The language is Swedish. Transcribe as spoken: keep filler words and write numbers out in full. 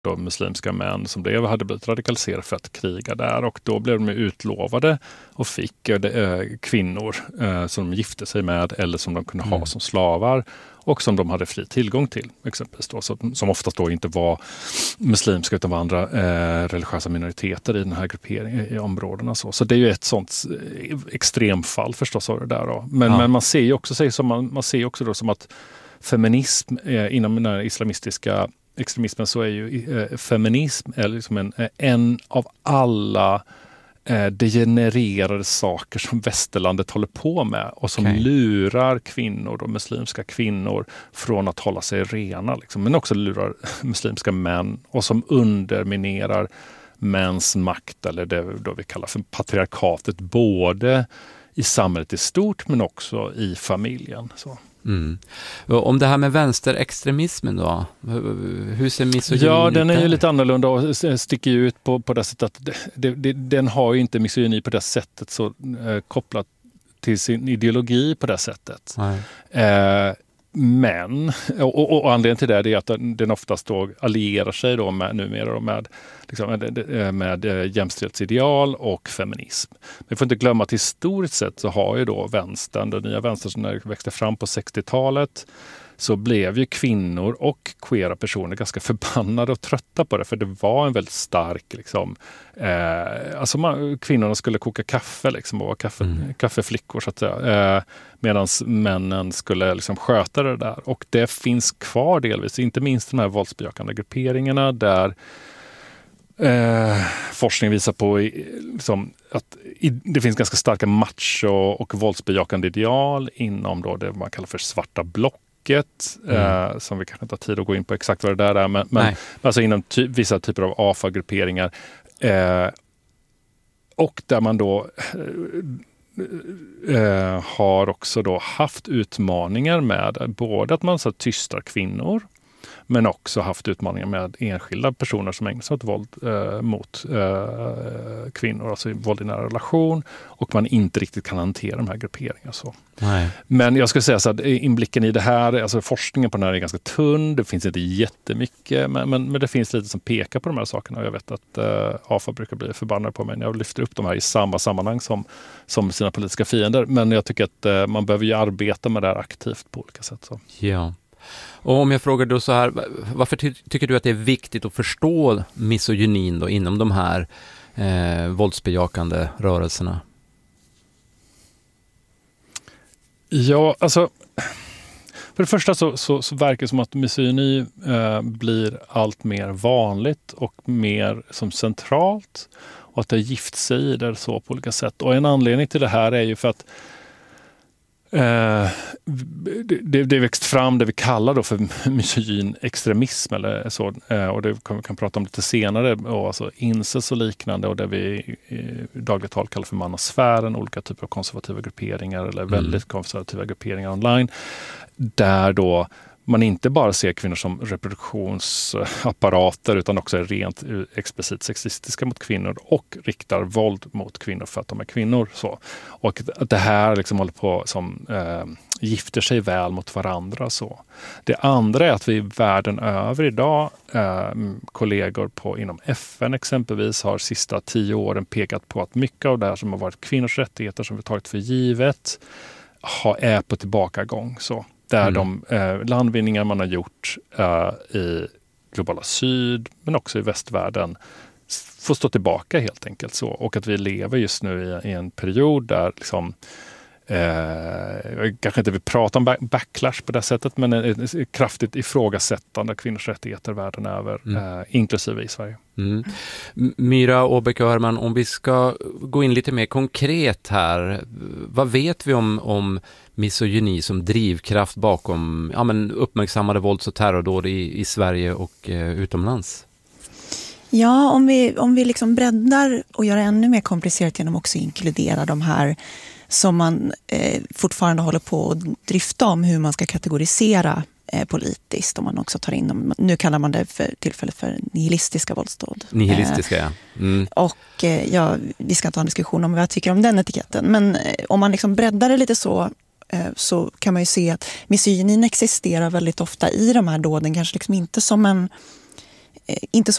då muslimska män som blev, hade blivit radikaliserade för att kriga där, och då blev de utlovade och fick äh, kvinnor äh, som de gifte sig med eller som de kunde mm. ha som slavar och som de hade fri tillgång till, exempelvis då, så, som oftast då inte var muslimska utan var andra äh, religiösa minoriteter i den här grupperingen i områdena. Så, så det är ju ett sånt extremfall förstås av det där då. Men, ja. men man ser ju också, sig som man, man ser också då som att feminism eh, inom den här islamistiska extremismen, så är ju eh, feminism är liksom en, en av alla eh, degenererade saker som västerlandet håller på med och som okay. lurar kvinnor, då, muslimska kvinnor, från att hålla sig rena. Liksom. Men också lurar muslimska män och som underminerar mäns makt, eller det då vi kallar för patriarkatet, både i samhället i stort men också i familjen. Så. Mm. Om det här med vänsterextremismen då, hur ser misogynin Ja, ut den är där? ju lite annorlunda och sticker ut på, på det sättet att det, det, det, den har ju inte misogyni på det sättet så eh, kopplat till sin ideologi på det sättet. Eh, men, och, och, och anledningen till det är att den oftast då allierar sig då med, numera då med, liksom, med, med jämställdhetsideal och feminism. Men vi får inte glömma att historiskt sett så har ju då vänstern, den nya vänstern som växte fram på sextiotalet, så blev ju kvinnor och queera personer ganska förbannade och trötta på det, för det var en väldigt stark liksom, eh, alltså man, kvinnorna skulle koka kaffe liksom, och vara kaffe, mm. kaffeflickor så att säga, eh, medan männen skulle liksom sköta det där, och det finns kvar delvis, inte minst de här våldsbejakande grupperingarna där Eh, forskning visar på liksom, att i, det finns ganska starka macho- och våldsbejakande ideal inom då det man kallar för svarta blocket, mm. eh, som vi kanske inte har tid att gå in på exakt vad det där är, men, men alltså inom ty- vissa typer av A F A-grupperingar eh, och där man då eh, eh, har också då haft utmaningar med både att man så tystar kvinnor, men också haft utmaningar med enskilda personer som ägnar sig åt våld eh, mot eh, kvinnor, alltså våld i nära relation, och man inte riktigt kan hantera de här grupperingarna. Så. Nej. Men jag skulle säga så att inblicken i det här, alltså forskningen på den här är ganska tunn, det finns inte jättemycket, men, men, men det finns lite som pekar på de här sakerna, och jag vet att eh, A F A brukar bli förbannade på mig när jag lyfter upp de här i samma sammanhang som, som sina politiska fiender, men jag tycker att eh, man behöver ju arbeta med det här aktivt på olika sätt. Så. Ja. Och om jag frågar då så här, varför ty- tycker du att det är viktigt att förstå misogynin då inom de här eh, våldsbejakande rörelserna? Ja, alltså för det första så, så, så verkar det som att misogyni eh, blir allt mer vanligt och mer som centralt, och att det har gift sig i det så på olika sätt. Och en anledning till det här är ju för att Eh, det, det växt fram det vi kallar då för misogyn extremism eller så, eh, och det kan vi kan prata om lite senare, och alltså incels och liknande, och det vi i dagligt tal kallar för manasfären, olika typer av konservativa grupperingar eller mm. väldigt konservativa grupperingar online, där då man inte bara ser kvinnor som reproduktionsapparater utan också är rent explicit sexistiska mot kvinnor och riktar våld mot kvinnor för att de är kvinnor. Så. Och att det här liksom håller på som eh, gifter sig väl mot varandra. Så. Det andra är att vi världen över idag, eh, kollegor på, inom F N exempelvis, har sista tio åren pekat på att mycket av det här som har varit kvinnors rättigheter som vi tagit för givet har, är på tillbakagång. Så. Där mm. de eh, landvinningar man har gjort eh, i globala syd men också i västvärlden får stå tillbaka helt enkelt. Så. Och att vi lever just nu i, i en period där liksom, eh, jag kanske inte vill prata om backlash på det sättet, men ett, ett kraftigt ifrågasättande av kvinnors rättigheter världen över, mm. eh, inklusive i Sverige. Mm. Myra Åbäck-Öhrman, om vi ska gå in lite mer konkret här, vad vet vi om, om misogyni som drivkraft bakom ja, men uppmärksammade vålds- och terrordåd i, i Sverige och eh, utomlands? Ja, om vi, om vi liksom breddar och gör det ännu mer komplicerat genom också inkludera de här som man eh, fortfarande håller på att drifta om hur man ska kategorisera eh, politiskt. Om man också tar in dem, nu kallar man det för tillfället för nihilistiska våldsdåd. Nihilistiska, eh, ja. Mm. Och eh, ja, vi ska inte ha en diskussion om vad jag tycker om den etiketten. Men eh, om man liksom breddar det lite så eh, så kan man ju se att misogynin existerar väldigt ofta i de här dåden. Kanske liksom inte som en inte som